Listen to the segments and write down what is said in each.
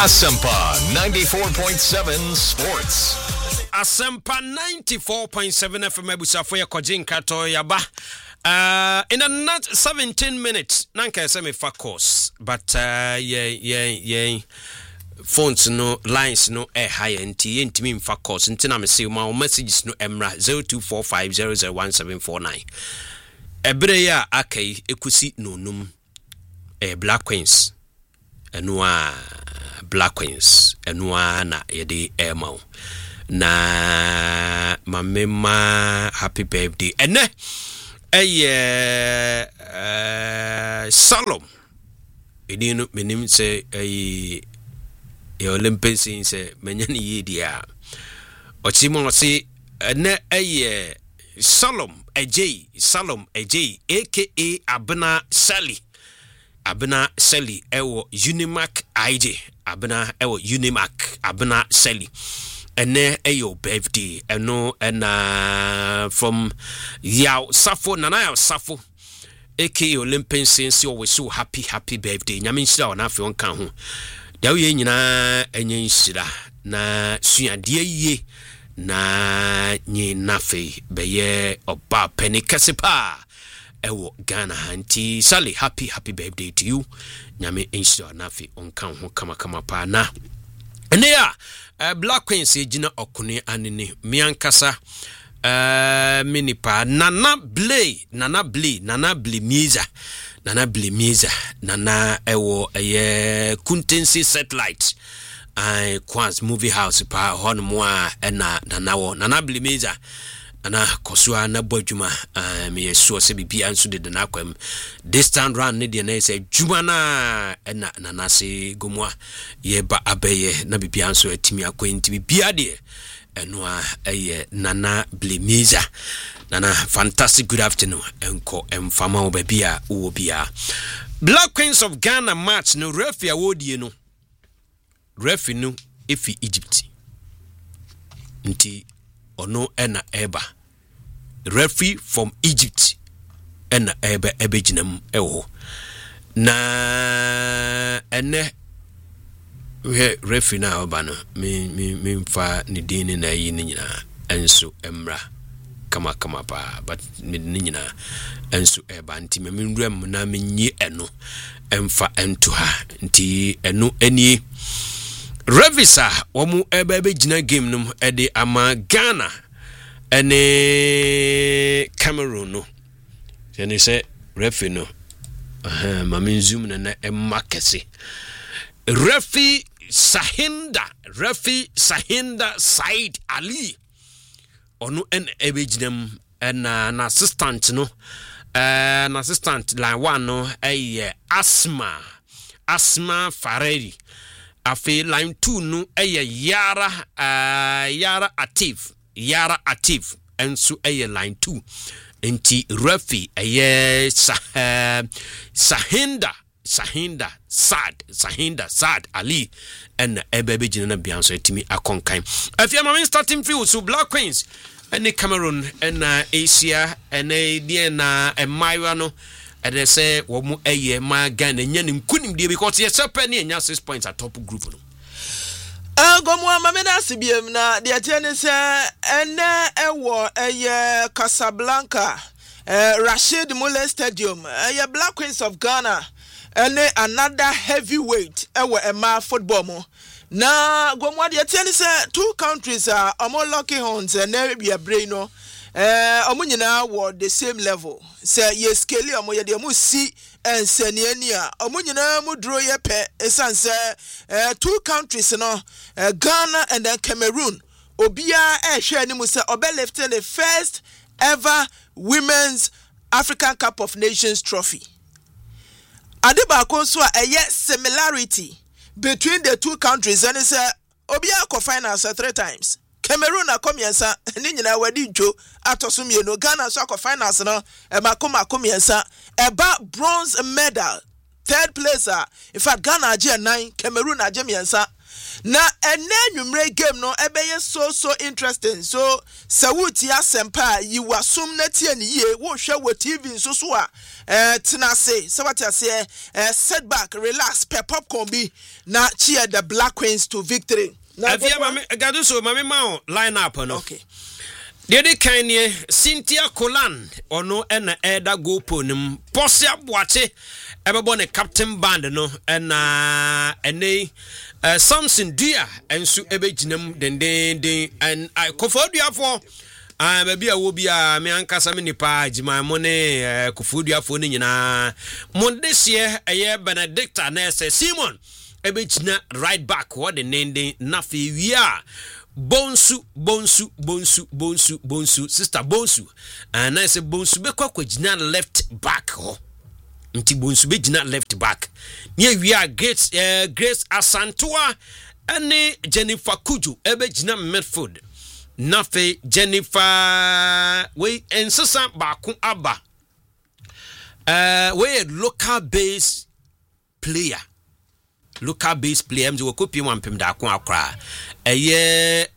Asempa 94.7 Sports. Asempa 94.7 FM Busafo ya Kojin Kato Yaba. In a not 17 minutes, Nanka semi for course, but phones no lines no high and me for course. Until I see my messages no emra 0245001749. Ebreya ake ekusi no num Black Queens. Enua Black Queens enua na yede emo na mamema happy birthday ene Salom edinu menim se Olympics se menyane yedia ochimo se ene Salom ejay aka Abena Sally ewo Unimac IG Abena ewo Unimac Abena Sally ene eyo birthday eno and from Yao Safo Nana Yao Safo aka Olympian since always so happy birthday nyame nshira ona afi onka ho da we nyina enye nshira na suade ye na nyi nafe beye oba penikesepa ewo Ghana hanti Sally happy birthday to you nyame enshira nafi onka ho kama pa na ene ya Black Queens ejina okune anene miankasa minipa Nana Blay Mieza Nana ewo Kuntensi satellite Kwaz movie house pa hon moa ena Nana Blay Mieza Nana kosua na bojuma me yeso se bibia nso de na kwam this time round ne de na say juma na ena Nana se gomwa ye ba abeye na bibia nso atimi akwenti bibia de enwa Nana Blay Mieza Nana fantastic good afternoon enko emfama obabia wo bia Black Queens of Ghana match no referee awodie no referee no efi Egypt nti ono ena eba referee from Egypt ena ebe jinam ewo na ene referee na oba no me mfa ni din na yi ni nyina enso emra kama pa but ni nyina enso eba nti me nrem na menyi eno emfa ento ha nti eno eni Revisa womu ebe jina game num ede ama Ghana ene Cameroon no yani se refi no mami zoom na emakese refi Sahinda Said Ali onu en ebe jinam na assistant no na assistant line 1 no Asma Fareri afi line 2 no Yara Atif ensu line 2 enti refi Sahinda Sad Ali and ebebe jinana bianso etimi akonkan afia mama starting field so Black Queens and Cameroon and Asia and na Emira no and they say womu ma Ghana nyanim kunim die because yes penny nya 6 points at top group no Gomu mamena sibiem na de atiane se ene ewo Casablanca Rashid Muller Stadium Black Queens of Ghana and another heavyweight ewo ema football mo na gomu de atiane se two countries are lucky horns and be brain no omunyina were the same level say ye scale omo ye de mo si enseniani a omunyina mu dro ye pe esanse two countries no Ghana and then Cameroon obia hwe animu say obe lifting the first ever women's African Cup of Nations trophy adeba konso a similarity between the two countries and say obia ko finals 3 times Cameroon akomiensa ni nyina wadi dwo atosumie no Ghana so finals no makomiensa eba bronze medal third place in fact Ghana age 9 Cameroon age miensa na enenwumre game no ebeye so interesting. So sawuti asempa yiwasum na tie ne ye wo hwe wo TV nso a tenase sabata say setback relax pep popcorn bi na cheer the Black Queens to victory. Na afia mame gadu so mame ma line up no. Okay. Dede kanye Cynthia Colan ono ena eda go ponim Posia Boache ebebo ne captain band no ena ene Samson Dia ensu ebegyinam den and Kofoduafo baby a wo bia me ankasa me nipa agima mo ne Kofoduafo ne nyina mo desie eye Benedicta na ese Simon ebegyina right back what the nende nafi wia Bonsu sister Bonsu and I say Bonsu be kwa kwagina left back ho nti Bonsu be gina left back near we are Grace Asantua and Jennifer Kuju ebe gina midfield nafe Jennifer we ensesa baako aba we local base player mje wokopi wampem da ko akra eye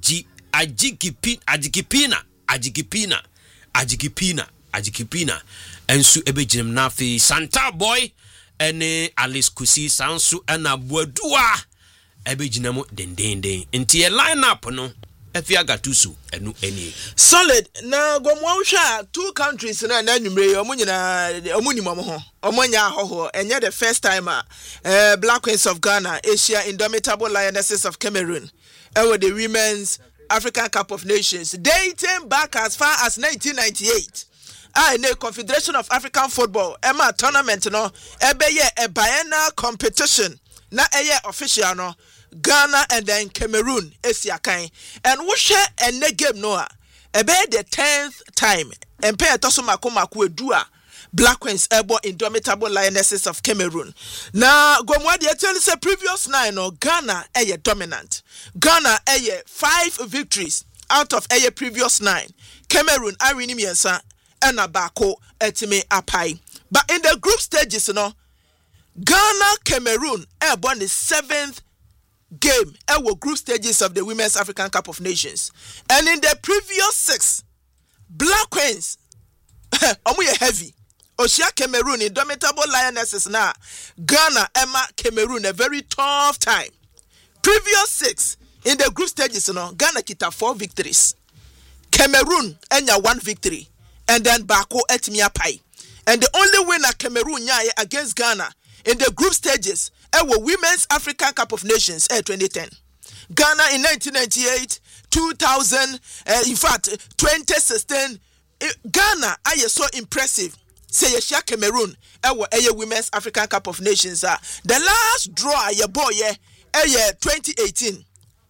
Ajikipina ensu ebegyinem nafi Santa Boy ene Alice Kusi sansu ana Boadua ebegyinem dendenden nti e line up no afia gatusu enu eni solid na gomwa hwa two countries na nwumre omunimam ho omonya hoho enye the first time Black Queens of Ghana Asia Indomitable Lionesses of Cameroon with the Women's African Cup of Nations dating back as far as 1998 in the Confederation of African Football Emma tournament no ebeye a biennial competition na eye official no Ghana and then Cameroon Esiakai and we share a game noa ebe the 10th time and pay toso makomaku edua Black Queens ebo Indomitable Lionesses of Cameroon. Now gomwa de tell say previous 9 no Ghana eye dominant. Ghana eye 5 victories out of eye previous 9. Cameroon awini miensa ena bako etime apai. But in the group stages no Ghana Cameroon ebo the 7th game our group stages of the Women's African Cup of Nations. And in the previous 6 Black Queens omuye heavy Oshia Cameroon Indomitable Lionesses na Ghana Emma Cameroon a very tough time. Previous 6 in the group stages no Ghana kita 4 victories. Cameroon enya 1 victory and then Bako etmia pai. And the only winner Cameroon nya against Ghana in the group stages our Women's African Cup of Nations 2010. Ghana in 1998, 2000, in fact 2016 Ghana are so impressive. Say Yeshia Cameroon our Women's African Cup of Nations the last draw your boy 2018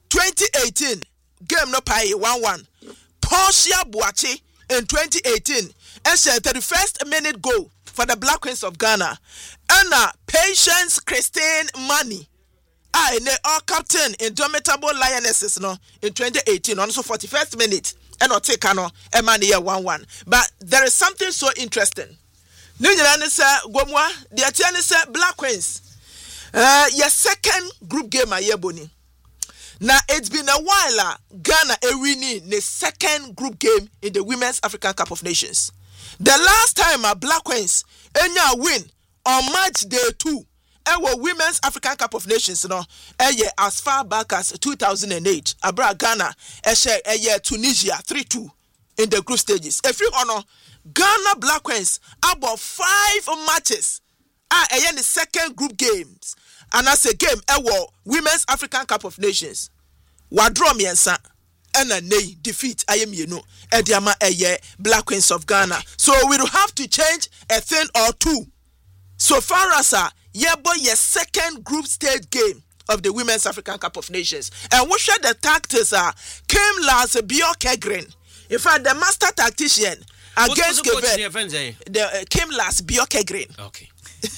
game no pay 1-1 Posia Boache in 2018 and said 31st minute goal for the Black Queens of Ghana and Patience Christine Money all captain Indomitable Lionesses no in 2018 also 41st minute and not take no Emmanuel 1-1 but there is something so interesting. Ninyana ne say gomwa de atia ne say Black Queens your second group game ayeboni. Now it's been a while Ghana winning the second group game in the Women's African Cup of Nations. The last time Black Queens enya win on March day 2 our Women's African Cup of Nations no as far back as 2008 abra Ghana Tunisia 3-2 in the group stages. If you honor Ghana Black Queens about 5 matches the second group games and as a game Women's African Cup of Nations wadro miensa and a nay defeat Ediama Black Queens of Ghana. So we will have to change a thing or two. So far as your second group stage game of the Women's African Cup of Nations. And what should the tactics came last Bjorkegren. In fact, the master tactician against the came last Bjorkegren. Okay.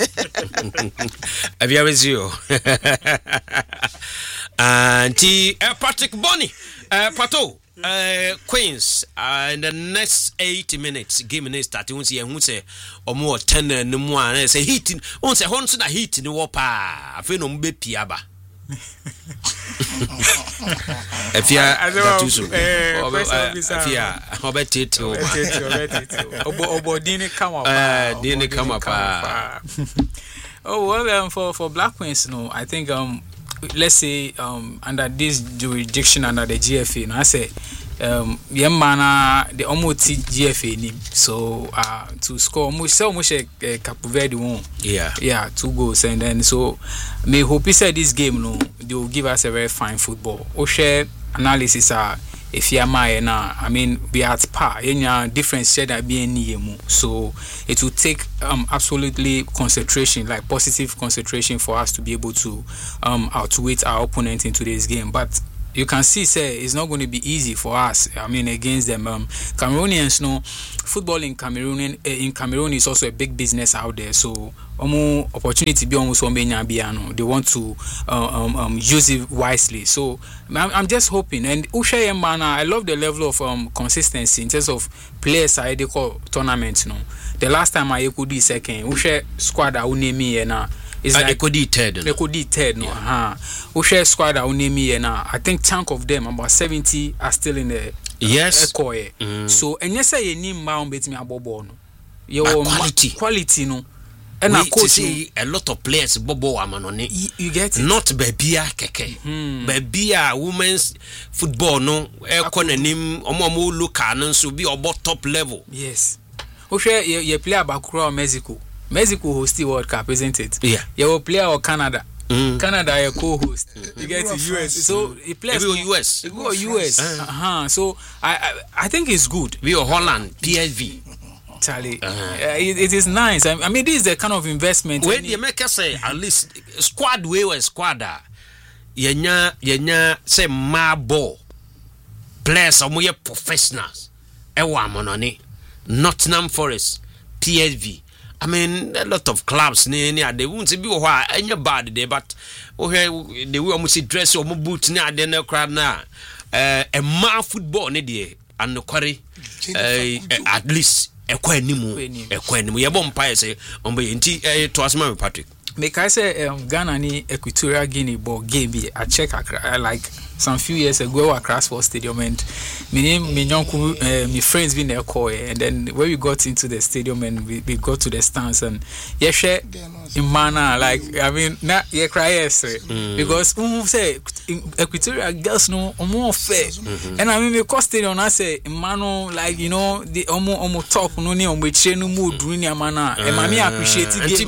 Have you ever seen you? Patrick Bonnie, Pato, Queens, in the next 80 minutes, game is starting. Who say or more 10 no more. And say heating. Once a Honda heat in the wapa. I feel no be piaba. Efia Datuso. Efia obetete o. Obo dini come up. Oh well, for Black Queens, no, I think let's say under this jurisdiction under the GFA, no, I say the almost GFA name. So to score almost Cape Verde won. Yeah, 2 goals, and then so may hope he said this game, no, they will give us a very fine football. Oshe analysis if you are I mean, be at par. Any difference said that be any so it will take absolutely concentration, like positive concentration, for us to be able to outwit our opponent in today's game. But you can see, say, it's not going to be easy for us. I mean, against them, Cameroonians know football in Cameroon is also a big business out there. So, opportunity be almost they want to use it wisely. So, I'm just hoping. And Usha Yembana, I love the level of consistency in terms of players I call tournaments. The last time I could do second, Usha squad I would name me and it's like they could eat third. Usha squad I would name me and I think chunk of them, about 70, are still in the So and yes, I name bound bet me a bobo. Your quality no. And I see a lot of players bobo amanone. You get it. Not Bebia keke. Bebia women's football no. Ekon name omo local so be about top level. Yes. Usha you play Bakura Mexico. Mexico host the World Cup, isn't it? Yeah. You will play or Canada. Canada a co-host. You get to US. So he plays US. You go US. So I think it's good. We are Holland, PSV. Charlie, it is nice. I mean, this is the kind of investment. When you make us say at least squad way or squadder, yenya say my ball players are more professionals. Ewa mononi, Nottingham Forest, PSV. I mean, a lot of clubs they won't be any bad day, but they will almost dress or boots now. Then no crowd now. A man football and the quarry at least. Equanimu. You won't pay say on the to us, Patrick. Make I say Ghana ni Equatorial Guinea ball game be a check like some few years ago at Crasford Stadium, and my friends been there call, and then when we got into the stadium and we got to the stands and share in manner like I mean not cry because say Equatorial girls no more fair, and I mean we cost stadium I say mano like you know the almost top no near we chain no mood doing your manner and mommy appreciate it.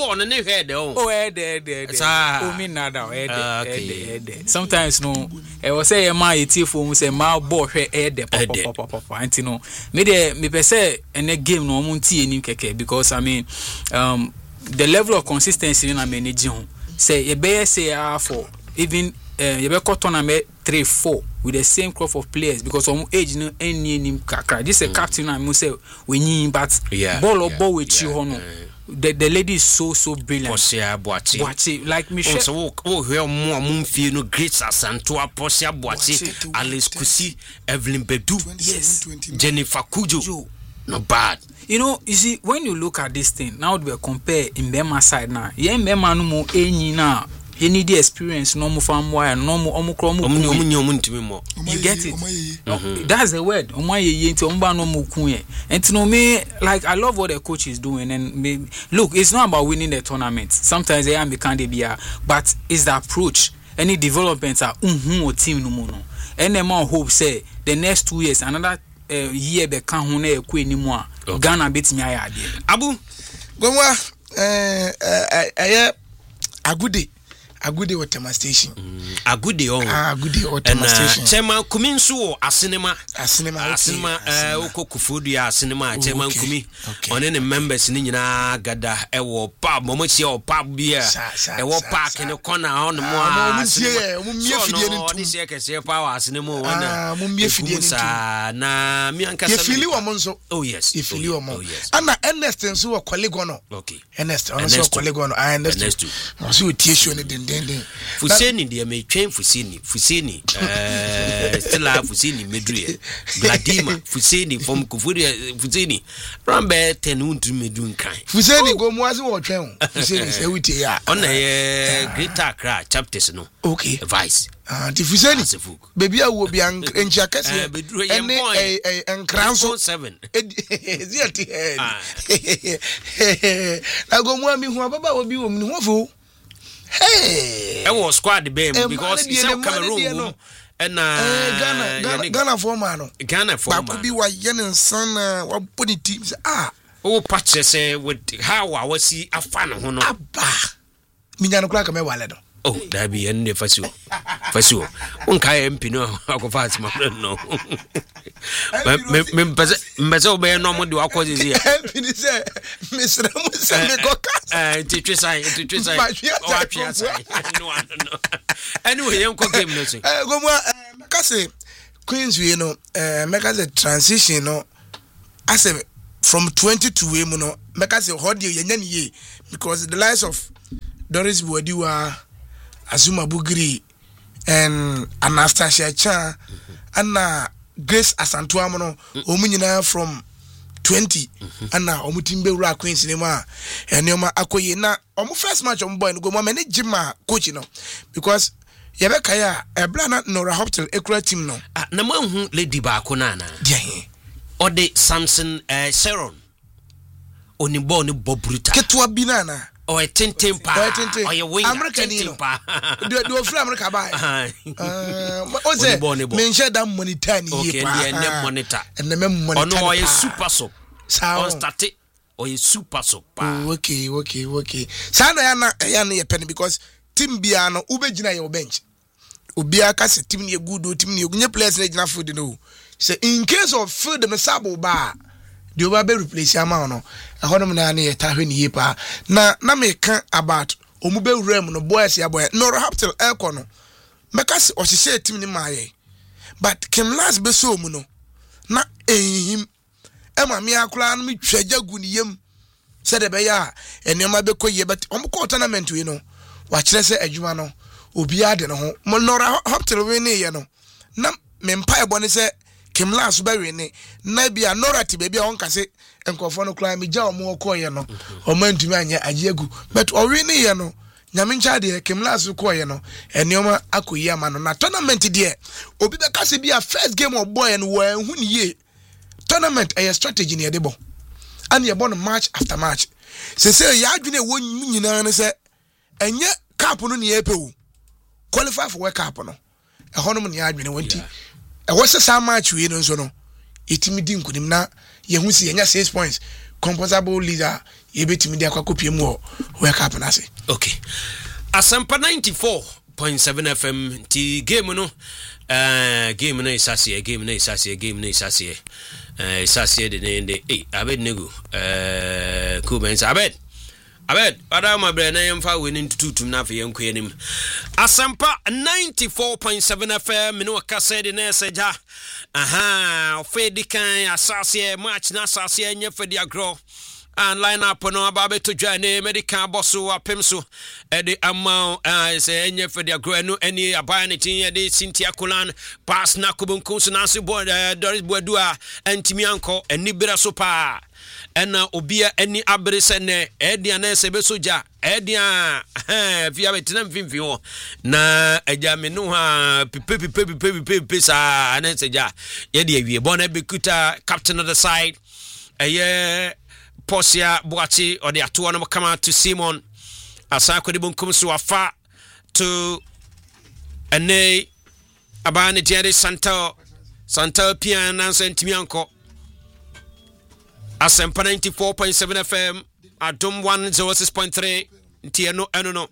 Sometimes no. I was say my for say my ball pop and you know me per se and a game no munti any keke because I mean the level of consistency in a managing say you better say for even you better tournament 3-4 with the same crop of players because on age no any kakra this a captain I must say we need but ball with you hono. The lady is so brilliant. Posia Boachi. Like Michelle. So, where more Moonfie no great Santua Posia Boachi, Alice Kusi, Evelyn Bedu, yes, Jennifer Kujo. Not bad. You know, you see, when you look at this thing, now we compare in Bema side now. Yeah, Bema no more any now. You need the experience, no more farm wire, no more you get it? That's the word. And to know me, like I love what the coach is doing. And look, it's not about winning the tournament. Sometimes they can't be, but it's the approach. Any developments are team no more. And the more hope say the next 2 years, another year be can hone ku anymore. Ghana bet me aya there. Abu, gomwa Agude Water Station. Agude on. Agude Water Station. Chairman Kuminsu a cinema. Oko Kufudu a cinema. Chairman Kumi. On any members in Gada Ewo pub, Momochi or pub beer. Ewo park in the corner on the moor. This year can say power cinema. Na Mianka Fili Monzo. Oh yes. If you are Anna Ernest and so a Collegono. Okay. Ernest also Collegono. I understand. Also, Tishu. Fuseni dia me train Fusini Stella Fusini Medria, Vladima Fusini from Kufuria Fusini, Rambe Tenuntu Medunkai. Fusini go Mwazi or Chen, Fusini, on a greater cry, chapters no. Okay, vice. The Fusini, baby, I will be in Chakas and Crown 7. I go Mwami Wababa will be woman. Hey, I was squad the baby because it's a Cameroon and Ghana for man. Ghana for man. Could be why Yen and son what put it teams oh patches with how I was see a fan of Hono. Minano crack me wallet. Oh, that be any for sure. For sure. Unkai Pino, I go fast, my friend. No. Meso be no more do I cause here. Mr. Teacher sign. Anyway, I'm cooking nothing. Go Makase Queens, you know, Makase transition, no. I say from 20 to Wemuno, Makase Hodio Yanyan because the lives of Doris Bodiwa, Azuma Bugri, and Anastasia Chan, and Grace Asantuamono, Omunina from 20, and now Omutimbe Ra Queen Cinema, and Yoma Akoye. Now, first match on boy and go manage Jima coaching, because Yabekaya, a Blana Nora Hoptel, a team no. Naman Lady Baconana, or the Samson Sharon, Oniboni Bobruta, Ketua Binana. Or a tintin pa, or your wing American pa. Do a frame America by. What's it? Mention that money tiny. Okay, and monitor. And the memory. Or no, a super soap. Sound static or a super soap. Okay. Sana yana penny because Tim Biano, Ubejina your bench. Ubia Cassi, Timmy, a good team, you players legend food, you know. Say, in case of food, the Masabo bar. The Obabe replace Yamano, a Honomani, a Tahini Yipa. Na me can about Omube Rem no boys ya boy, nor Haptel Elcono. Macassi or she said Timmy Maye. But Kim last beso muno. Na him. Emma Mia Clan me treasure Gunium. Said a bear, and Yama Becoye, but Omco tournament, you know. Watch less a Jumano, Ubiad and home. Monora Haptel Rene, Nam Mempire Bonnie said. Kim last bury ne na bia norati baby on kase enkofo no klan me ja mo koye no o mantumi anya ajiegu but o we ne ye no nyame ncha de Kim last koye no enioma akoyi ama no na tournament de obi be kase bia first game of boy and we hu ne ye tournament a strategy ne de bo and ye born match after match say ya adwene wo nyina ne se enye cup no ne ye pe wo qualify for world cup no e honom ne adwene wonti what's the match we don't know? Itimidin could him na ye see 6 points. Composable leader, ye bet me their copy more. Wake up and I say, okay. Asampa 94.7 FM, T game no, game no is sassy, game no is sassy, sassy, the name the Abed Nego, Kubens, Abed, my brain, I am far winning to Nafi young queen him. Asampa 94.7 FM, Minuaka said in Esaja. Aha, Fedican, Assassia, match Nassassia, and Yeferdia grow. And line up on our baby to join a medical boss or Pimso, Eddie Amount, as a Yeferdia grow, no any abanity, Eddie Cynthia Kulan, pass Nakubun Kunsanasi boy, Doris Boudua, and Timianco, and Nibira Sopa. Ena obia eni abresene edia na sebesoja edia via betinam finfin na eja menu ha pepe sa anenseja ye de awie bona bekuta captain of the side eye Posia Boachi or the atu no come out to Simon asako de bonkum so afa to ene abane Jerry Santa Piana Sentimianco Asempa 94.7 FM, Adom 106.3, Tiano Enono.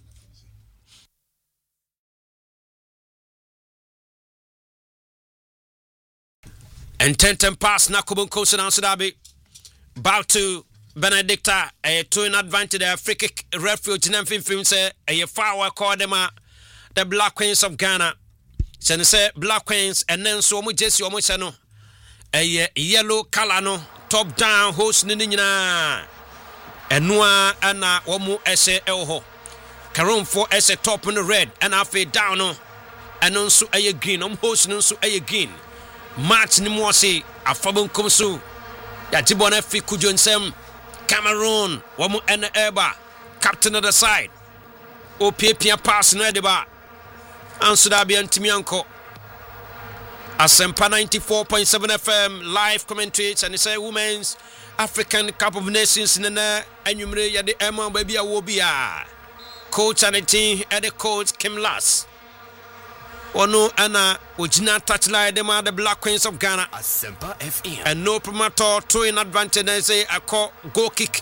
And 10 pass, Nakubun Kosan Ansadabi. Back to Benedicta, a 2 in advantage, a free kick refuge in Film say, a flower called them the Black Queens of Ghana. Sen say Black Queens, and then so much Jesse Omosano. A yellow color top down host nina enua ana womu ese elho caron for ese top in the red and afi down ɛno nso ɛyɛ green host no nso ɛyɛ green match ni mo se afabon kom so ya tibon afi kujo nsem Cameroon wɔn ɛna ɛba captain of the side opia pass no ɛde anso da bia ntimi anko Asempa 94.7 FM live commentates and say Women's African Cup of Nations nana anwumre yade ema ba bia wo bia coach and the team and the coach Kim Lass Ono ana ojina touchline them are the Black Queens of Ghana Asempa FM and no promoter two in advantage and say a goal kick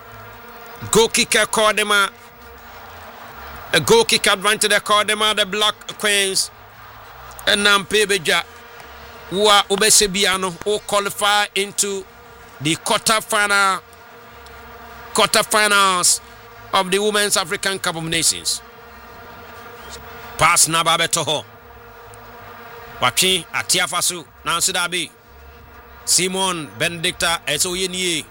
call them a goal kick advantage they call them are the Black Queens and Nampebeja who are Obesebiano who qualify into the quarterfinals of the Women's African Cup of Nations. Pass Nababe Toho. Wachi Atiafasu Nansidabi. Simon Benedicta Esoyeni.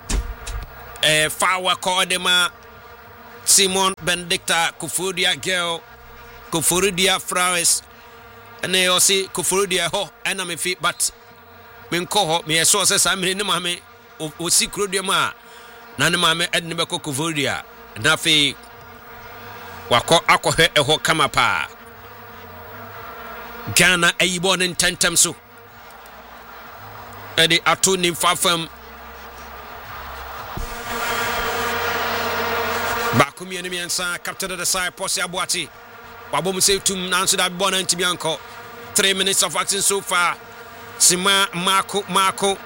Fawa Kodema. Simon Benedicta Kufuria Girl. Kufuria Flowers. And they all see Kufuria ho and I'm a fit but Minko me a source I'm in the mame o see Crudiama. Nane mame Ednebeko Kufuria. Nafi wako ako he eho kama pa Ghana ayibon in tentem so edi atu ni fafam bakumi enemy ansa captain of the side Posse Abuati wabom say tum nanso da bon antimi anko 3 minutes of action so far Sima Marco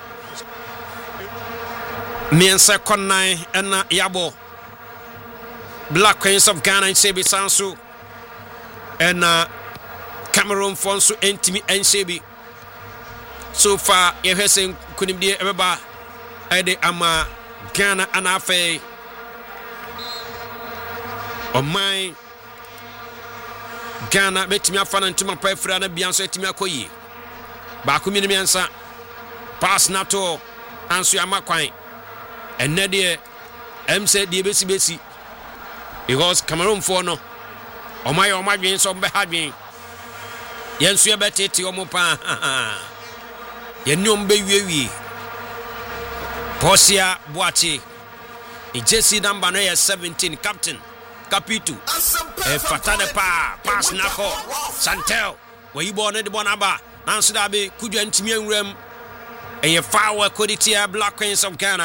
miensa konnan ena yabo Black Queens of Ghana and Sebi Sansu and Cameroon Fonsu Entimi and Sebi. So far, you have seen couldn't be ever Ede Ama Ghana and Afe on my Ghana met me a fan and to my preferred and Beyonce Timakoyi. Bakumi Miansa pass Nato answer Yamakwine and Nadia M said the BC. Because Cameroon for no o my being so bad being yensu ya betete o mo pa yenum be wiwi Posse Abuati Jesse number 17 captain Capitu fatane pa pass nako Santel we you born the bonaba nanso da be kudu antimi anwuram e fawa koditia Black Queens of Ghana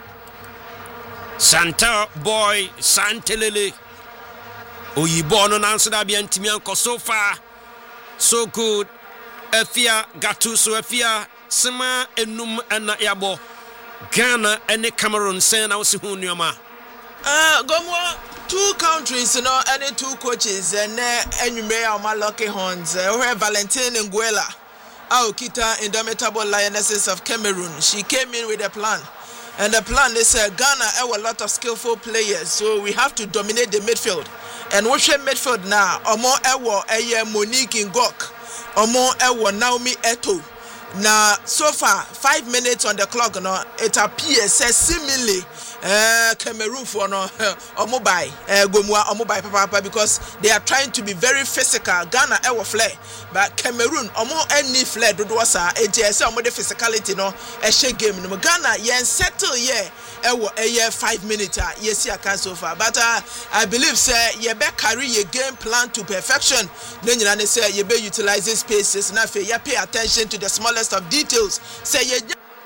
Santa boy Santelele Oyibo no nanso da bia ntimi anko so far so good Efia Gatuso Efia Sima enum ana yabo Ghana and Cameroon sen na wosi hu nneoma Gomwa 2 countries any 2 coaches and anyway my lucky horns where Valentin Nguela Aokita Indomitable Lionesses of Cameroon she came in with a plan. And the plan is Ghana have a lot of skillful players, so we have to dominate the midfield. And what's your midfield now? Omo ewo Monique Ngok, Omo ewo Naomi Eto. Now so far 5 minutes on the clock. No, it appears seemingly Cameroon for no Omobai Gomwa Omobai Papa because they are trying to be very physical. Ghana ewo flair, but Cameroon Omo any flair do wasa AJS omo the physicality no she game no Ghana yen settle ewo 5 minutes yes I can so far, but I believe say ye be carry your game plan to perfection. Then you say ye be utilizing spaces na fe ye pay attention to the smallest of details. Say ye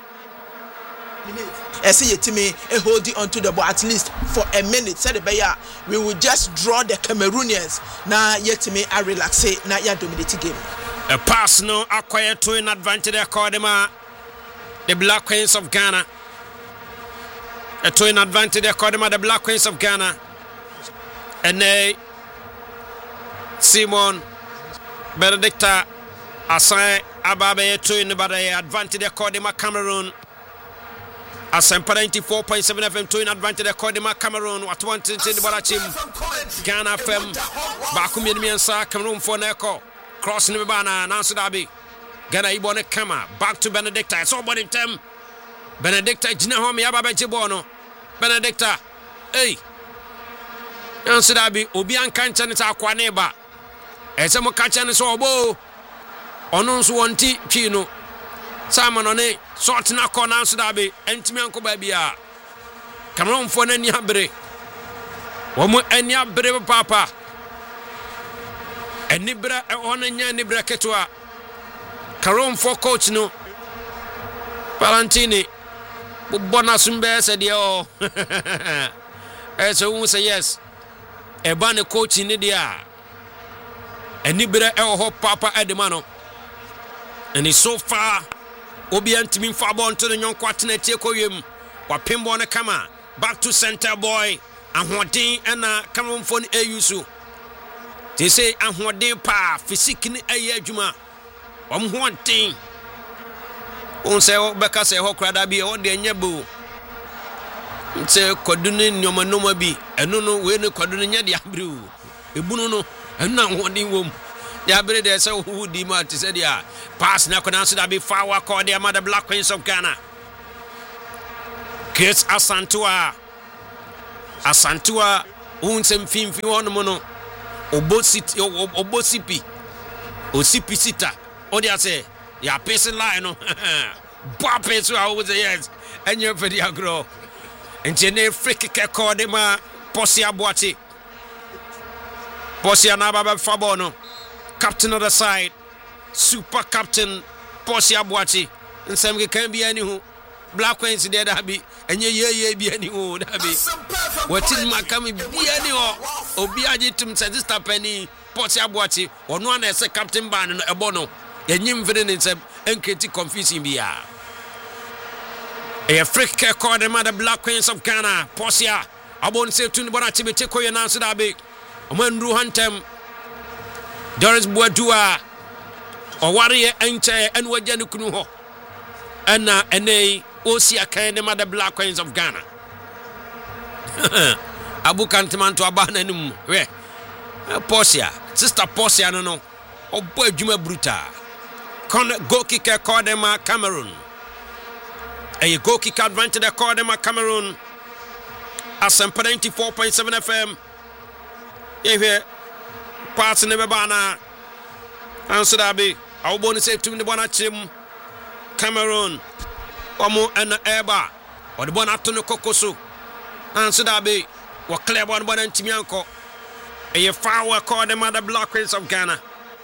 say Yetimi holding onto the ball at least for a minute. Said the Bayer, we will just draw the Cameroonians. Now Yetimi I relax it. Now you dominate the game. A pass no acquired to an advantage according the Black Queens of Ghana. A to an advantage according the Black Queens of Ghana. And Simon Benedicta Asai Ababe to in the advantage according Cameroon. Asempa 94.7 FM to in advantage according Cameroon. What wanted to the Barachim Ghana FM Bakumi Miansa Cameroon for Neko crossing the banner Nancy Dabi Ghana Ibone Kama back to Benedicta. It's all about them. Benedicta Jinahomi Ababe Jibono Benedicta hey Nancy Dabi Obian Kanchan is our Kwaneba ɛsɛ mo kacha ne so obo ono nso wonti twi no Simon one sort na corner so da be entimi anko ba bia Cameroon fo na ni abere wo mo ani abere papa eni bra ono nya ni bra ketwa Cameroon fo coach no Valentini Bobona sumbe said yo so who say yes e ba ne coach ni dia eni bra ho papa edemano and it's so far Obi antimi fa ball to the nyonko atena tie koyem wa pimbo ne kama back to center boy ahoden na Cameroon phone ayusu they say ahoden pa physique ni aye adwuma hoden on say beka say ho krada bi o de nyebo say kodune nyomanoma bi eno no we ne kodune nya de abru ebunu no eno ahoden wom they are there so who di ma to say dia pass na kona so that be far call the mother Black Queens of Ghana. Chris Asantua unsem fimfi wono mono obosipi osipi sita odi ase ya pese line no ba pese I was yes and you for the agro engineer free kick call the ma Posia Boati Posia na baba fabono captain of the side super captain Posia Boati and some can be any who Black Queens there that be and ye be any who that be what in my coming be any or be a jitum said this penny Posia Boati or no one as a captain ban and a bono and you in some and critic confusing be a free kick call the mother Black Queens of Ghana Posia I won't say to the Bonati be take your answer that be when Ruhantem Doris Boadua or warrior enche and wajanu kunu and ene osia kan the mother Black Queens of Ghana Abu Kantiman to abana num we Posia sister Posia no obo adwuma bruta goal kicker called them Cameroon a goal kicker advantage called them Cameroon Asempa 94.7 FM here parts never bana answer that be I will say to the Bonachim Cameroon Omo and Eba or the Bonatono Kokosu answer that be what clear one Bonantimianco a foul call the mother Black Queens of Ghana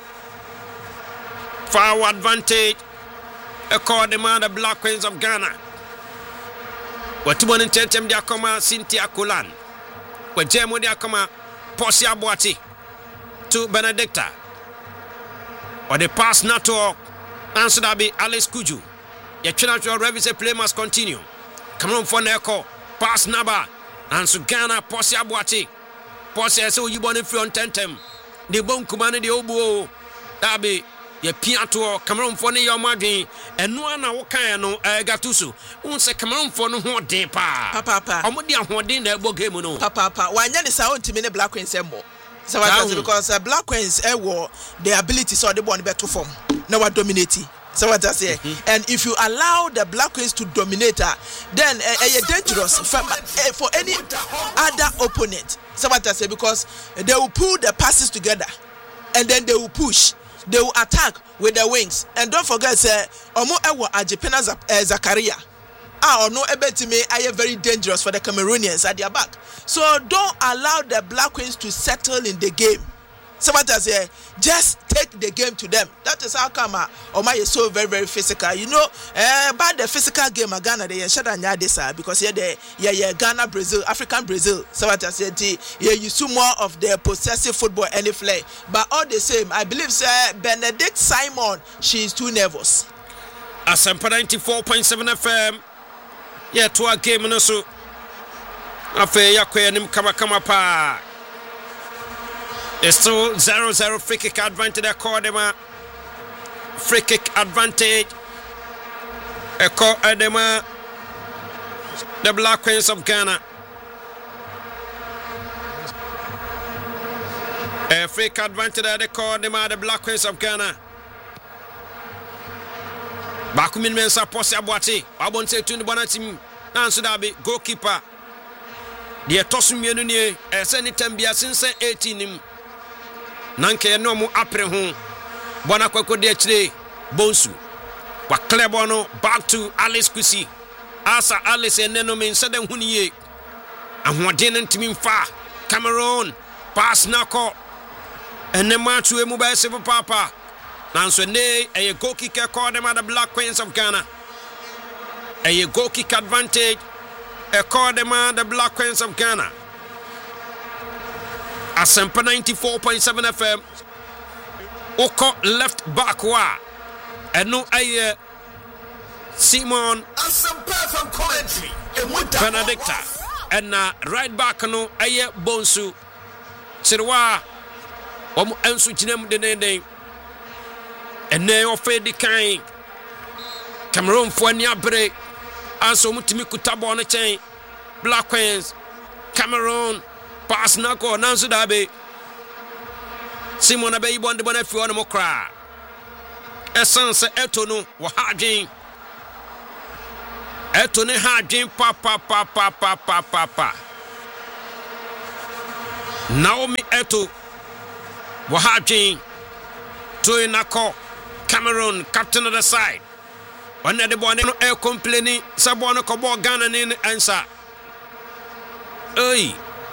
foul advantage a call the mother Black Queens of Ghana what one in Tetem Diakoma Cynthia Kulan what Jemo Diakoma Posia Boati to Benedicta or the pass NATO answer that be Alice Kuju your channel revis play must continue come on for Neko pass Naba and so Ghana Posia Boati Posia so you born free on tentem the bon kumane the obo that be your piato Cameroon for your madin and no one wokan no gatusu un se Cameroon for no ho den pa papa omodi ahoden na ebo game no papa wanya ne sa ontimi ne Black Queens embo so what because Black Queens the ability so the born better form now what dominate. So what I say, and if you allow the Black Queens to dominate her, then dangerous for any other opponent. So what I say, because they will pull the passes together, and then they will push, they will attack with their wings. And don't forget, Omo Ewa Ajipena Zakaria. Or no ebetime are very dangerous for the Cameroonians at their back. So don't allow the Black Queens to settle in the game. Somebody say, just take the game to them. That is how come Omar is so very, very physical. You know, about the physical game of Ghana, they shut down this because Ghana, Brazil, African Brazil. Somebody said, you see more of the possessive football any play. But all the same, I believe, Benedict Simon, she is too nervous. Asempa 94.7 FM. Yeah, to a game no so. Afe yakwe nim kama pa. It's still 0-0 free kick advantage. They call them a free kick advantage. They call them the Black Queens of Ghana. A free kick advantage. They call them the Black Queens of Ghana. Bakumin Mensa Posia Boati. I won't say to the Bonatim. Nancy Dabi, goalkeeper. The Tosum Yenu, a Senate Tambia since 18. nanke no mu apre ho bona kwako de chire bonsu wa klebono back to Alice Kusi asa Alice eneno men sede huniye ahoden ntimi mfa Cameroon pass nako enema tu emu ba se papa nanso ne eye goal kick call them the Black Queens of Ghana eye goal kick advantage call them the Black Queens of Ghana Asempa 94.7 FM Oko left back wa eno aye Simon Asempa from commentary Benedicta and right back no aye Bonsu Sirwa omu ensu chinem de ene ofe di kan Cameroon fo ani abre anso mutimi kutabo no chen Black Queens Cameroon pass nako nansu dabe Simon abe bonde bona fi ono mokra essence eto no wo hadwen eto ne hadwen pa Naomi eto wo hadwen to nako Cameroon captain of the side on the boy no complaining sabon ko bo Ghana ni answer oi